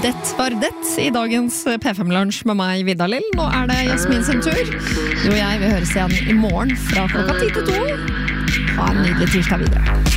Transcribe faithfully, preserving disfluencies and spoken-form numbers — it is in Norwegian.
Det var det I dagens P fem-lunsj med meg, Vidar Lill. Nå er det Jasmin sin tur. Du og jeg vil høres igjen I morgen fra klokka ti til to. Ha en nydelig tirsdag videre.